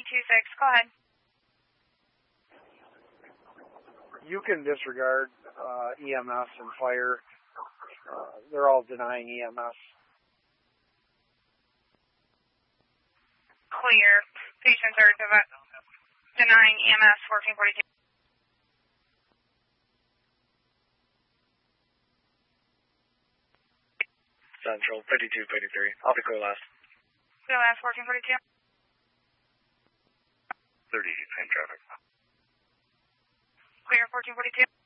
Go ahead. You can disregard EMS and fire. They're all denying EMS. Clear. Patients are denying EMS 1442. Central 5253. I'll be clear last. Clear last 1442. 30, same traffic. Clear 1442.